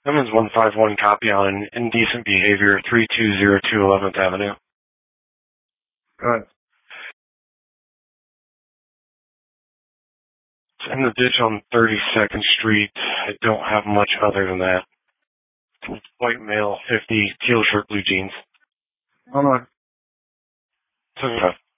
Simmons 151 copy on indecent behavior, 3202 11th Avenue. Good. It's in the ditch on 32nd Street. I don't have much other than that. White male, 50, teal shirt, blue jeans. Hold on. Okay.